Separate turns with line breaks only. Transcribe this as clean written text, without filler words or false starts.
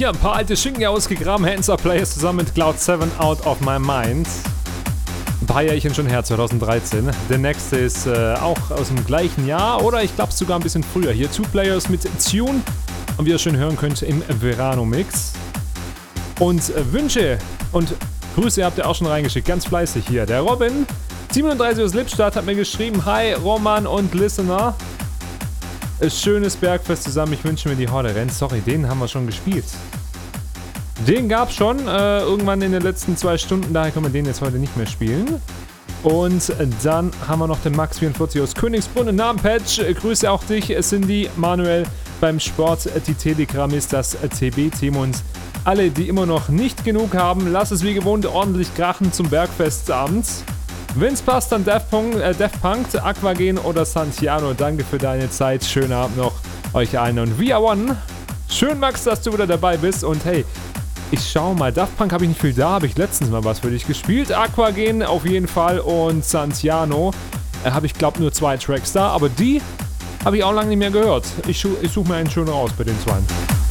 hier ein paar alte Schinken ausgegraben. Hands Up Players zusammen mit Cloud 7 Out of My Mind. Ein paar Jährchen schon her, 2013. Der nächste ist auch aus dem gleichen Jahr oder ich glaube sogar ein bisschen früher. Hier Two Players mit Tune. Und wie ihr schön hören könnt, im Verano-Mix. Und Wünsche und Grüße habt ihr auch schon reingeschickt. Ganz fleißig hier. Der Robin, 37 aus Lippstadt, hat mir geschrieben: Hi Roman und Listener. Schönes Bergfest zusammen. Ich wünsche mir die Horde rennt. Sorry, den haben wir schon gespielt. Den gab es schon irgendwann in den letzten 2 Stunden. Daher können wir den jetzt heute nicht mehr spielen. Und dann haben wir noch den Max44 aus Königsbrunn. Namenpatch. Grüße auch dich, Cindy, Manuel beim Sport. Die Telegram ist das TB-Team und alle, die immer noch nicht genug haben, lass es wie gewohnt ordentlich krachen zum Bergfestabend. Wenn's passt, dann Daft Punk, Aquagen oder Santiano. Danke für deine Zeit. Schönen Abend noch euch allen und We Are One. Schön, Max, dass du wieder dabei bist. Und hey, ich schau mal. Daft Punk habe ich nicht viel da. Habe ich letztens mal was für dich gespielt. Aquagen auf jeden Fall und Santiano habe ich, glaube nur 2 Tracks da. Aber die habe ich auch lange nicht mehr gehört. Ich suche mir einen schön raus bei den 2.